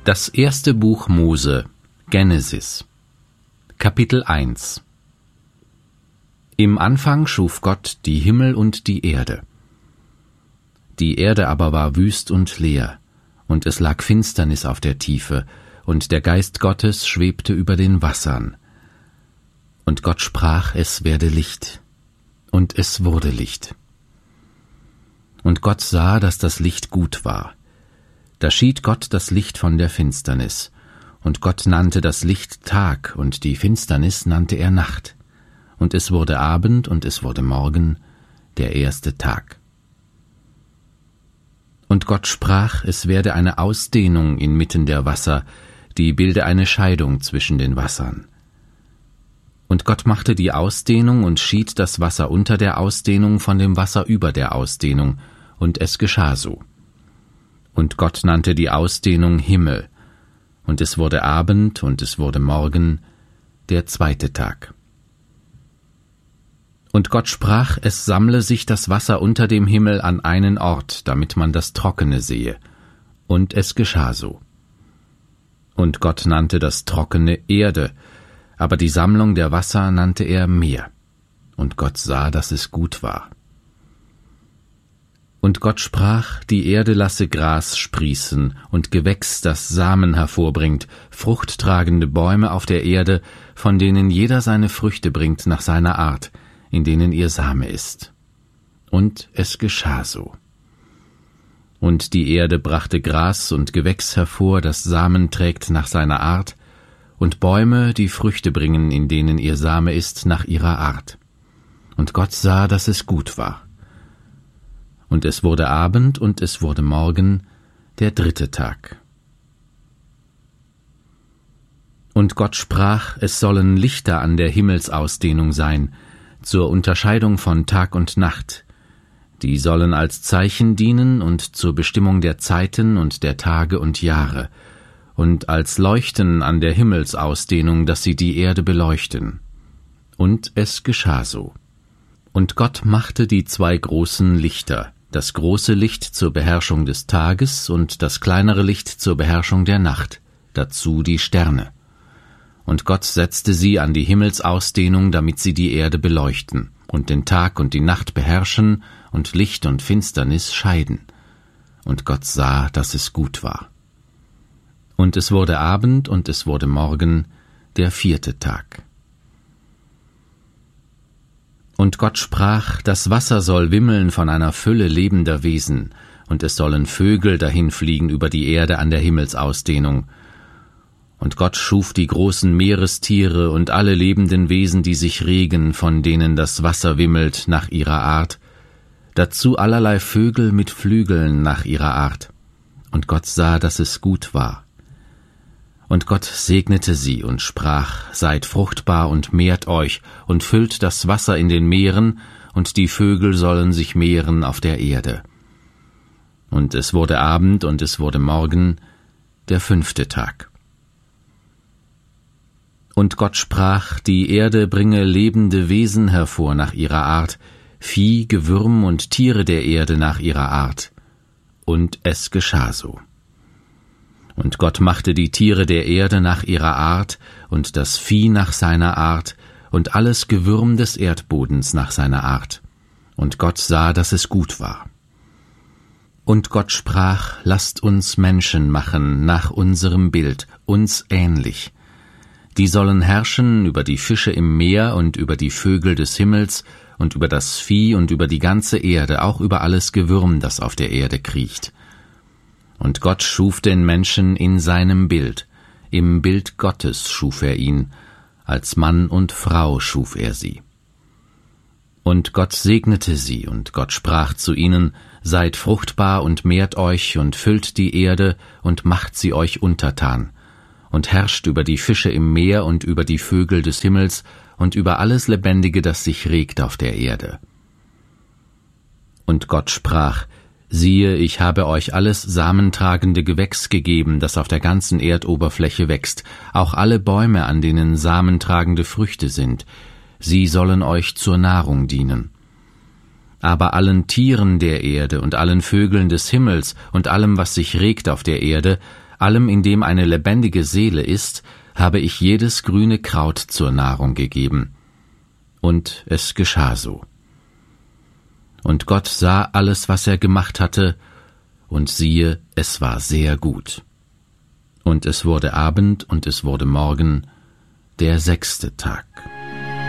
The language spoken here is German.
Das erste Buch Mose, Genesis, Kapitel 1. Im Anfang schuf Gott die Himmel und die Erde. Die Erde aber war wüst und leer, und es lag Finsternis auf der Tiefe, und der Geist Gottes schwebte über den Wassern. Und Gott sprach, es werde Licht. Und es wurde Licht. Und Gott sah, dass das Licht gut war. Da schied Gott das Licht von der Finsternis. Und Gott nannte das Licht Tag, und die Finsternis nannte er Nacht. Und es wurde Abend, und es wurde Morgen, der erste Tag. Und Gott sprach, es werde eine Ausdehnung inmitten der Wasser, die bilde eine Scheidung zwischen den Wassern. Und Gott machte die Ausdehnung und schied das Wasser unter der Ausdehnung von dem Wasser über der Ausdehnung, und es geschah so. Und Gott nannte die Ausdehnung Himmel, und es wurde Abend, und es wurde Morgen, der zweite Tag. Und Gott sprach, es sammle sich das Wasser unter dem Himmel an einen Ort, damit man das Trockene sehe. Und es geschah so. Und Gott nannte das Trockene Erde, aber die Sammlung der Wasser nannte er Meer. Und Gott sah, dass es gut war. Und Gott sprach, die Erde lasse Gras sprießen und Gewächs, das Samen hervorbringt, fruchttragende Bäume auf der Erde, von denen jeder seine Früchte bringt nach seiner Art, in denen ihr Same ist. Und es geschah so. Und die Erde brachte Gras und Gewächs hervor, das Samen trägt nach seiner Art, und Bäume, die Früchte bringen, in denen ihr Same ist, nach ihrer Art. Und Gott sah, dass es gut war. Und es wurde Abend, und es wurde Morgen, der dritte Tag. Und Gott sprach, es sollen Lichter an der Himmelsausdehnung sein, zur Unterscheidung von Tag und Nacht. Die sollen als Zeichen dienen und zur Bestimmung der Zeiten und der Tage und Jahre, und als Leuchten an der Himmelsausdehnung, dass sie die Erde beleuchten. Und es geschah so. Und Gott machte die zwei großen Lichter, das große Licht zur Beherrschung des Tages und das kleinere Licht zur Beherrschung der Nacht, dazu die Sterne. Und Gott setzte sie an die Himmelsausdehnung, damit sie die Erde beleuchten und den Tag und die Nacht beherrschen und Licht und Finsternis scheiden. Und Gott sah, dass es gut war. Und es wurde Abend, und es wurde Morgen, der vierte Tag. Und Gott sprach, das Wasser soll wimmeln von einer Fülle lebender Wesen, und es sollen Vögel dahinfliegen über die Erde an der Himmelsausdehnung. Und Gott schuf die großen Meerestiere und alle lebenden Wesen, die sich regen, von denen das Wasser wimmelt, nach ihrer Art, dazu allerlei Vögel mit Flügeln nach ihrer Art. Und Gott sah, dass es gut war. Und Gott segnete sie und sprach, seid fruchtbar und mehrt euch und füllt das Wasser in den Meeren, und die Vögel sollen sich mehren auf der Erde. Und es wurde Abend, und es wurde Morgen, der fünfte Tag. Und Gott sprach, die Erde bringe lebende Wesen hervor nach ihrer Art, Vieh, Gewürm und Tiere der Erde nach ihrer Art. Und es geschah so. Und Gott machte die Tiere der Erde nach ihrer Art und das Vieh nach seiner Art und alles Gewürm des Erdbodens nach seiner Art. Und Gott sah, dass es gut war. Und Gott sprach, lasst uns Menschen machen nach unserem Bild, uns ähnlich. Die sollen herrschen über die Fische im Meer und über die Vögel des Himmels und über das Vieh und über die ganze Erde, auch über alles Gewürm, das auf der Erde kriecht. Und Gott schuf den Menschen in seinem Bild, im Bild Gottes schuf er ihn, als Mann und Frau schuf er sie. Und Gott segnete sie, und Gott sprach zu ihnen, seid fruchtbar und mehrt euch und füllt die Erde und macht sie euch untertan, und herrscht über die Fische im Meer und über die Vögel des Himmels und über alles Lebendige, das sich regt auf der Erde. Und Gott sprach, siehe, ich habe euch alles samentragende Gewächs gegeben, das auf der ganzen Erdoberfläche wächst, auch alle Bäume, an denen samentragende Früchte sind. Sie sollen euch zur Nahrung dienen. Aber allen Tieren der Erde und allen Vögeln des Himmels und allem, was sich regt auf der Erde, allem, in dem eine lebendige Seele ist, habe ich jedes grüne Kraut zur Nahrung gegeben. Und es geschah so. Und Gott sah alles, was er gemacht hatte, und siehe, es war sehr gut. Und es wurde Abend und es wurde Morgen, der 6. Tag.